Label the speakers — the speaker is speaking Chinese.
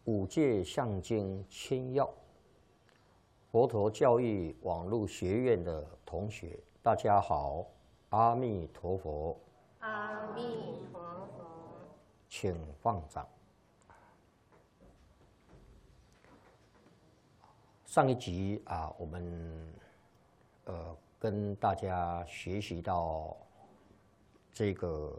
Speaker 1: 五戒相经千要，佛陀教育网络学院的同学，大家好，阿弥陀佛。
Speaker 2: 阿弥陀佛。
Speaker 1: 请放掌。上一集我们跟大家学习到这个